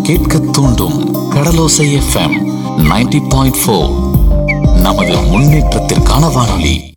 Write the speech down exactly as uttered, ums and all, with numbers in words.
கேட்க தூண்டும் கடலோசை FM ninety point four. நமது முன்னேற்றத்திற்கான வானொலி.